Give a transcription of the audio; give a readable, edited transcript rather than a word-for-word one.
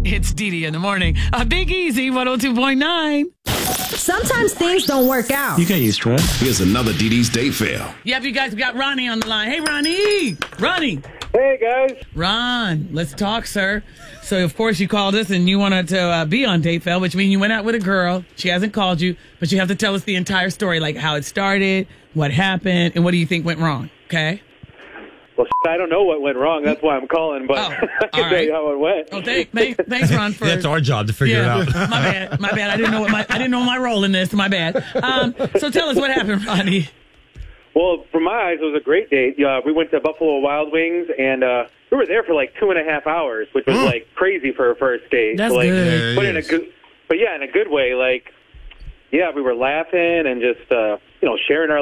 It's Dee in the morning. A Big Easy 102.9. Sometimes things don't work out. You get used to it. Here's another DD's date fail. Yep, you guys got Ronnie on the line. Hey, Ronnie. Ronnie. Hey, guys. Ron, let's talk, sir. So, of course, you called us and you wanted to be on Date Fail, which means you went out with a girl. She hasn't called you, but you have to tell us the entire story, like how it started, what happened, and what do you think went wrong, okay? Well, I don't know what went wrong. That's why I'm calling, but I can tell you how it went. Oh, thanks, Ron. For That's our job to figure it out. My bad. I didn't know my role in this. My bad. So tell us what happened, Ronnie. Well, from my eyes, it was a great date. We went to Buffalo Wild Wings, and we were there for like 2.5 hours, which was like crazy for a first date. That's good. But in a good way. Like, yeah, we were laughing and just sharing our